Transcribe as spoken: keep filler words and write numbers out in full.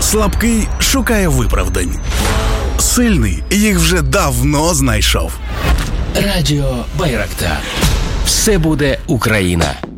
Слабкий шукає виправдань. Сильний їх вже давно знайшов. Радіо Байрактар. Все буде Україна.